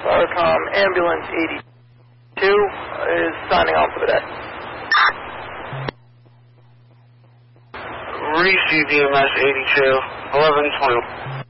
Starcom Ambulance 82 is signing off for the day. Receive EMS 82, 1120.